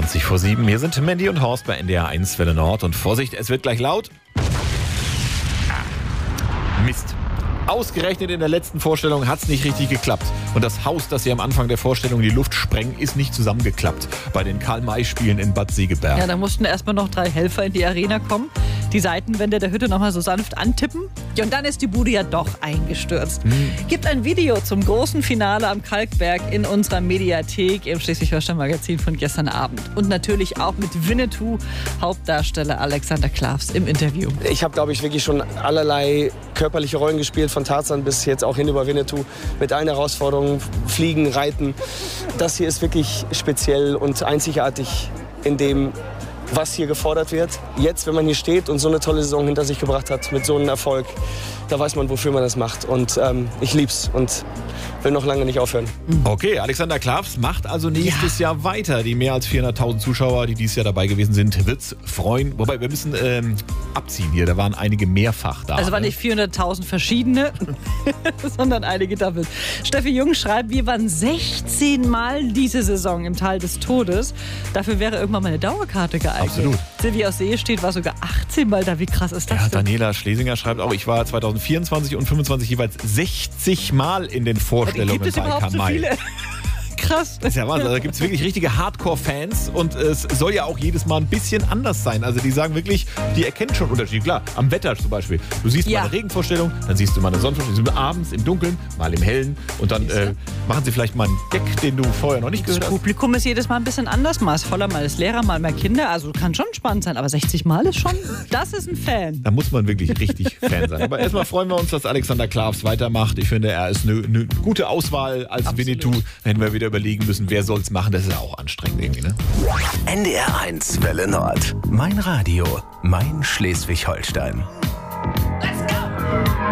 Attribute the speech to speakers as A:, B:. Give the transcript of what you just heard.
A: 20:20. Hier sind Mandy und Horst bei NDR 1 Welle Nord. Und Vorsicht, es wird gleich laut. Mist. Ausgerechnet in der letzten Vorstellung hat es nicht richtig geklappt. Und das Haus, das sie am Anfang der Vorstellung in die Luft sprengen, ist nicht zusammengeklappt. Bei den Karl-May-Spielen in Bad Segeberg.
B: Ja, da mussten erstmal noch 3 Helfer in die Arena kommen, die Seitenwände der Hütte nochmal so sanft antippen. Ja, und dann ist die Bude ja doch eingestürzt. Gibt ein Video zum großen Finale am Kalkberg in unserer Mediathek im Schleswig-Holstein-Magazin von gestern Abend. Und natürlich auch mit Winnetou, Hauptdarsteller Alexander Klavs im Interview.
C: Ich habe, glaube ich, wirklich schon allerlei körperliche Rollen gespielt, von Tarzan bis jetzt auch hin über Winnetou, mit allen Herausforderungen, Fliegen, Reiten. Das hier ist wirklich speziell und einzigartig in dem, was hier gefordert wird. Jetzt, wenn man hier steht und so eine tolle Saison hinter sich gebracht hat, mit so einem Erfolg, da weiß man, wofür man das macht. Und ich lieb's und will noch lange nicht aufhören.
A: Okay, Alexander Klavs macht also nächstes Jahr weiter. Die mehr als 400.000 Zuschauer, die dieses Jahr dabei gewesen sind, wird's freuen. Wobei, wir müssen abziehen hier. Da waren einige mehrfach da.
B: Also waren nicht 400.000 verschiedene, sondern einige doppelt. Steffi Jung schreibt, wir waren 16 Mal diese Saison im Tal des Todes. Dafür wäre irgendwann mal eine Dauerkarte geeignet.
A: Absolut.
B: Silvi aus Seestedt war sogar 18 Mal da. Wie krass ist das denn?
A: Daniela Schlesinger schreibt auch, ich war 2024 und 2025 jeweils 60 Mal in den Vorstellungen
B: Gibt es
A: bei
B: überhaupt so
A: Kamai.
B: viele? Krass.
A: Das ist ja Wahnsinn. Da gibt es wirklich richtige Hardcore-Fans und es soll ja auch jedes Mal ein bisschen anders sein. Also die sagen wirklich, die erkennen schon Unterschiede. Klar, am Wetter zum Beispiel. Du siehst mal eine Regenvorstellung, dann siehst du mal eine Sonnenvorstellung, du siehst abends im Dunkeln, mal im Hellen und dann machen sie vielleicht mal einen Gag, den du vorher noch nicht gehört hast.
B: Das Publikum ist jedes Mal ein bisschen anders. Mal ist voller, mal ist leerer, mal mehr Kinder. Also kann schon spannend sein. Aber 60 Mal ist schon, das ist ein Fan.
A: Da muss man wirklich richtig Fan sein. Aber erstmal freuen wir uns, dass Alexander Klavs weitermacht. Ich finde, er ist eine gute Auswahl als Winnetou. Dann hätten wir wieder überlegen müssen, wer soll es machen. Das ist ja auch anstrengend irgendwie, ne?
D: NDR 1 Welle Nord. Mein Radio, mein Schleswig-Holstein.